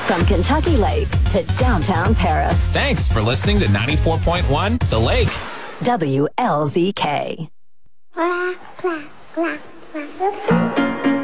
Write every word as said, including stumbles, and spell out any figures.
From Kentucky Lake to downtown Paris. Thanks for listening to ninety-four point one The Lake. W L Z K. Clack, clack, clack, clack.